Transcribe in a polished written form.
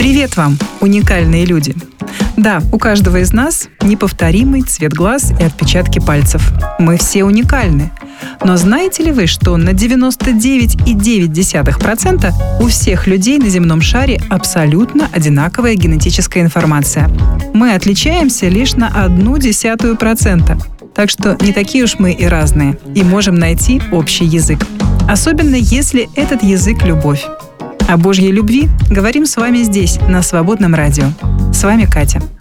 Привет вам, уникальные люди! Да, у каждого из нас неповторимый цвет глаз и отпечатки пальцев. Мы все уникальны. Но знаете ли вы, что на 99,9% у всех людей на земном шаре абсолютно одинаковая генетическая информация? Мы отличаемся лишь на 0,1%. Так что не такие уж мы и разные, и можем найти общий язык. Особенно если этот язык – любовь. О Божьей любви говорим с вами здесь, на Свободном радио. С вами Катя.